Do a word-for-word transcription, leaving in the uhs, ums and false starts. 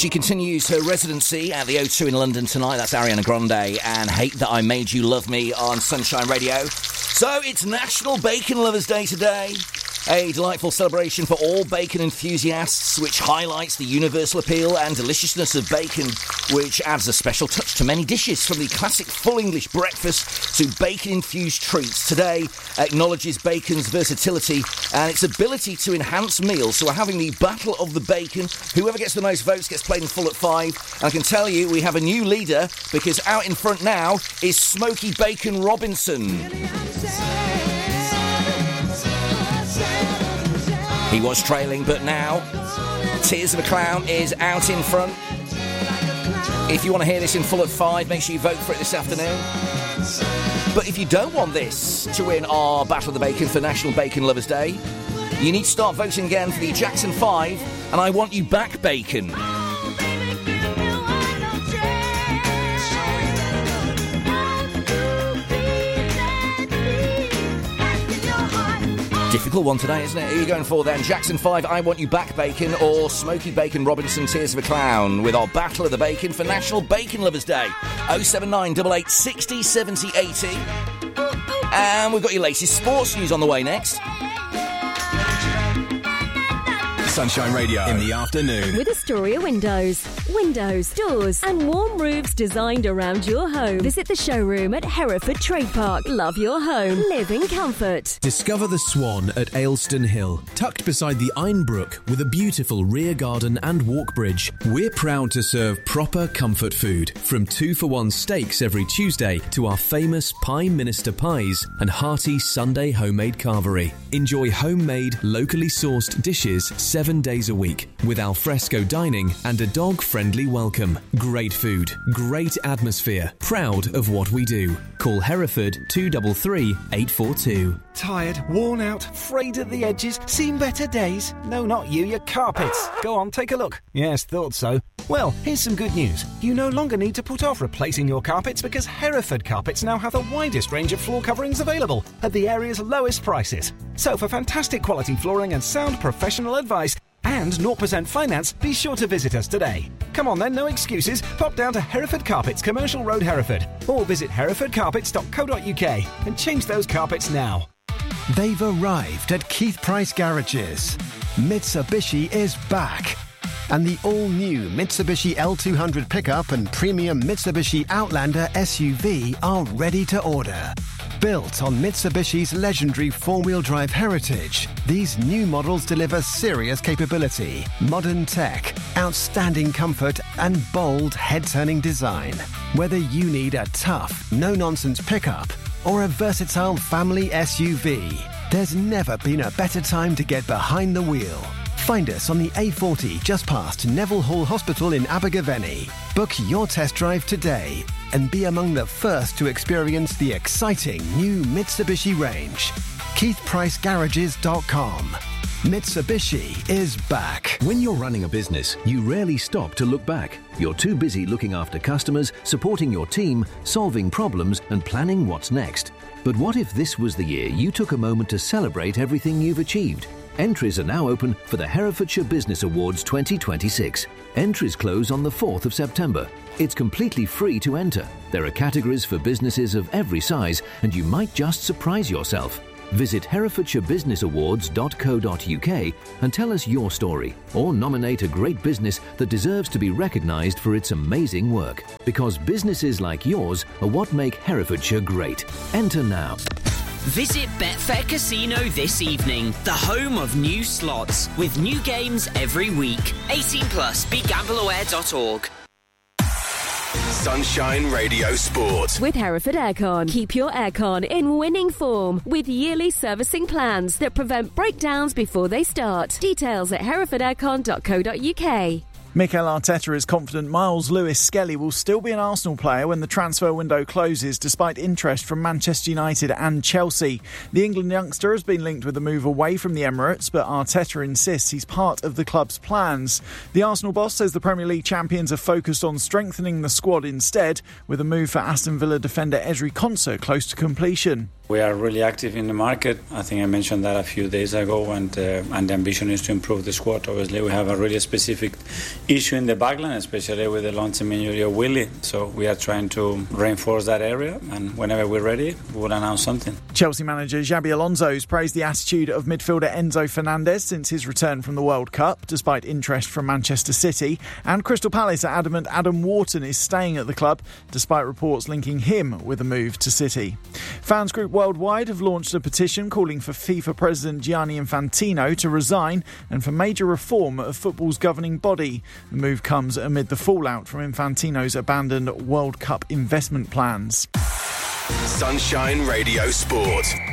She continues her residency at the O two in London tonight. That's Ariana Grande and Hate That I Made You Love Me on Sunshine Radio. So it's National Bacon Lovers Day today. A delightful celebration for all bacon enthusiasts, which highlights the universal appeal and deliciousness of bacon, which adds a special touch to many dishes, from the classic full English breakfast to bacon-infused treats. Today acknowledges bacon's versatility and its ability to enhance meals. So we're having the Battle of the Bacon. Whoever gets the most votes gets played in full at five. And I can tell you we have a new leader, because out in front now is Smoky Bacon Robinson. He was trailing, but now Tears of a Clown is out in front. If you want to hear this in full at five, make sure you vote for it this afternoon. But if you don't want this to win our Battle of the Bacon for National Bacon Lovers Day, you need to start voting again for the Jackson five and I Want You Back Bacon. Difficult one today, isn't it? Who are you going for then? Jackson five, I Want You Back Bacon, or Smoky Bacon Robinson, Tears of a Clown, with our Battle of the Bacon for National Bacon Lovers Day. oh seven nine eight eight sixty seventy eighty. And we've got your latest sports news on the way next. Sunshine Radio in the afternoon. With Astoria Windows. Windows, doors and warm roofs designed around your home. Visit the showroom at Hereford Trade Park. Love your home. Live in comfort. Discover the Swan at Aylstone Hill, tucked beside the Einbrook with a beautiful rear garden and walk bridge. We're proud to serve proper comfort food, from two-for-one steaks every Tuesday to our famous Pie Minister pies and hearty Sunday homemade carvery. Enjoy homemade, locally sourced dishes seven days a week with alfresco dining and a dog-friendly welcome. Great food, great atmosphere, proud of what we do. Call Hereford two three three, eight four two. Tired, worn out, frayed at the edges, seen better days? No, not you, your carpets. Go on, take a look. Yes, thought so. Well, here's some good news. You no longer need to put off replacing your carpets, because Hereford Carpets now have the widest range of floor coverings available at the area's lowest prices. So for fantastic quality flooring and sound professional advice and zero percent finance, be sure to visit us today. Come on then, no excuses. Pop down to Hereford Carpets, Commercial Road, Hereford, or visit hereford carpets dot co dot uk and change those carpets now. They've arrived at Keith Price Garages. Mitsubishi is back. And the all-new Mitsubishi L two hundred pickup and premium Mitsubishi Outlander S U V are ready to order. Built on Mitsubishi's legendary four-wheel drive heritage, these new models deliver serious capability, modern tech, outstanding comfort, and bold head-turning design. Whether you need a tough, no-nonsense pickup or a versatile family S U V, there's never been a better time to get behind the wheel. Find us on the A forty just past Neville Hall Hospital in Abergavenny. Book your test drive today and be among the first to experience the exciting new Mitsubishi range. keith price garages dot com. Mitsubishi is back. When you're running a business, you rarely stop to look back. You're too busy looking after customers, supporting your team, solving problems, and planning what's next. But what if this was the year you took a moment to celebrate everything you've achieved? Entries are now open for the Herefordshire Business Awards twenty twenty-six. Entries close on the fourth of September. It's completely free to enter. There are categories for businesses of every size, and you might just surprise yourself. Visit herefordshire business awards dot co dot uk and tell us your story, or nominate a great business that deserves to be recognised for its amazing work. Because businesses like yours are what make Herefordshire great. Enter now. Visit Betfair Casino this evening, the home of new slots, with new games every week. eighteen plus, be gamble aware dot org. Sunshine Radio Sport. With Hereford Aircon. Keep your aircon in winning form with yearly servicing plans that prevent breakdowns before they start. Details at hereford aircon dot co dot uk. Mikel Arteta is confident Miles Lewis-Skelly will still be an Arsenal player when the transfer window closes, despite interest from Manchester United and Chelsea. The England youngster has been linked with a move away from the Emirates, but Arteta insists he's part of the club's plans. The Arsenal boss says the Premier League champions are focused on strengthening the squad instead, with a move for Aston Villa defender Ezri Konsa close to completion. We are really active in the market. I think I mentioned that a few days ago, and uh, and the ambition is to improve the squad. Obviously, we have a really specific issue in the backline, especially with the long-term injury of Willie. So we are trying to reinforce that area, and whenever we're ready, we'll announce something. Chelsea manager Xabi Alonso has praised the attitude of midfielder Enzo Fernandez since his return from the World Cup, despite interest from Manchester City. And Crystal Palace are adamant Adam Wharton is staying at the club, despite reports linking him with a move to City. Fans Group Worldwide have launched a petition calling for FIFA President Gianni Infantino to resign and for major reform of football's governing body. The move comes amid the fallout from Infantino's abandoned World Cup investment plans. Sunshine Radio Sport.